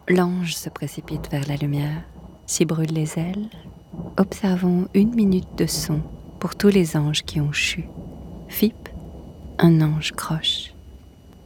L'ange se précipite vers la lumière, s'y brûle les ailes. Observons 1 minute de son pour tous les anges qui ont chu. Fip, un ange croche.